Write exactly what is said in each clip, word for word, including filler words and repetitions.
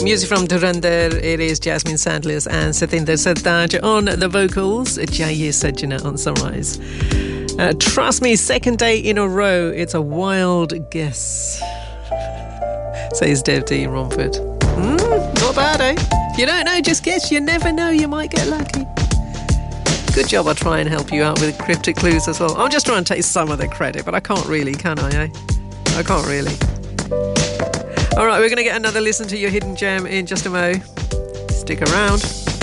Music from Dhurandhar. It is Jasmine Sanders and Satinder Sartaaj on the vocals. Jaiye Sajjana on Sunrise. Uh, trust me, second day in a row, it's a wild guess, says Dev D. Romford. Mm, not bad, eh? You don't know, just guess. You never know, you might get lucky. Good job, I'll try and help you out with cryptic clues as well. I'm just trying to take some of the credit, but I can't really, can I, eh? I can't really. All right, we're going to get another listen to your hidden gem in just a mo. Stick around.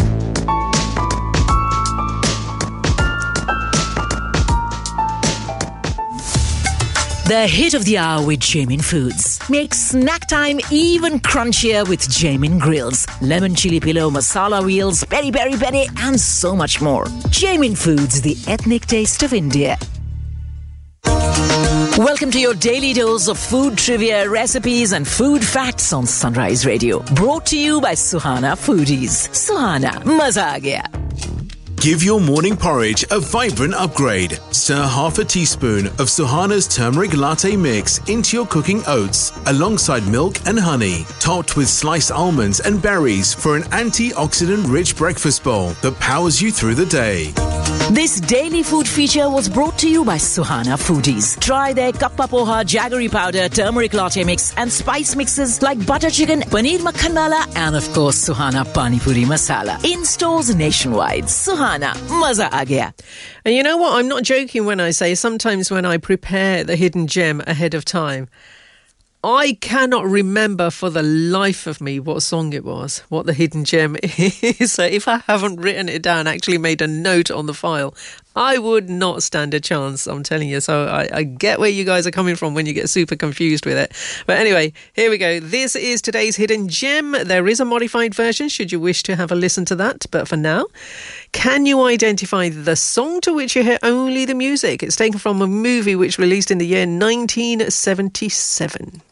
The hit of the hour with Jamin Foods. Make snack time even crunchier with Jamin Grills, lemon chili pillow, masala wheels, peri peri peri, and so much more. Jamin Foods, the ethnic taste of India. Welcome to your daily dose of food trivia, recipes and food facts on Sunrise Radio. Brought to you by Suhana Foodies. Suhana, maza aa gaya. Give your morning porridge a vibrant upgrade. Stir half a teaspoon of Suhana's turmeric latte mix into your cooking oats alongside milk and honey, topped with sliced almonds and berries for an antioxidant-rich breakfast bowl that powers you through the day. This daily food feature was brought to you by Suhana Foodies. Try their kappa poha, jaggery powder, turmeric latte mix and spice mixes like butter chicken, paneer makhan wala and of course Suhana Pani Puri Masala. In stores nationwide. Suhana, maza aa gaya. And you know what? I'm not joking when I say sometimes when I prepare the hidden gem ahead of time, I cannot remember for the life of me what song it was, what the hidden gem is. So if I haven't written it down, actually made a note on the file, I would not stand a chance, I'm telling you. So I, I get where you guys are coming from when you get super confused with it. But anyway, here we go. This is today's hidden gem. There is a modified version should you wish to have a listen to that. But for now, can you identify the song to which you hear only the music? It's taken from a movie which released in the year nineteen seventy-seven.